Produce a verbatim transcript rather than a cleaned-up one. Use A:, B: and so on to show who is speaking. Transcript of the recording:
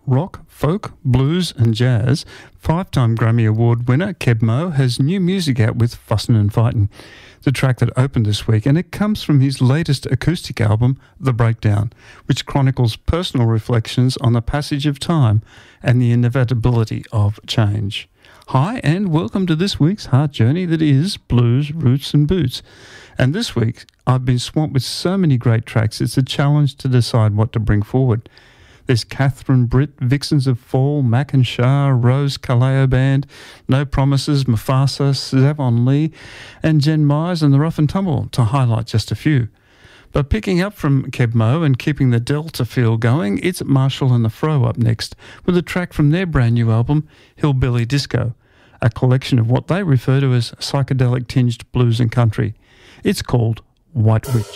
A: rock, folk, blues and jazz, five-time Grammy Award winner Keb Mo has new music out with Fussin' and Fightin', the track that opened this week, and it comes from his latest acoustic album, The Breakdown, which chronicles personal reflections on the passage of time and the inevitability of change. Hi and welcome to this week's heart journey that is Blues, Roots and Boots. And this week I've been swamped with so many great tracks, it's a challenge to decide what to bring forward. There's Catherine Britt, Vixens of Fall, Mac and Shah, Rose Kaleo Band, No Promises, Mufasa, Zavon Lee, and Jen Myers and the Rough and Tumble, to highlight just a few. But picking up from Keb Mo and keeping the Delta feel going, it's Marshall and the Fro up next, with a track from their brand new album, Hillbilly Disco, a collection of what they refer to as psychedelic tinged blues and country. It's called White Witch.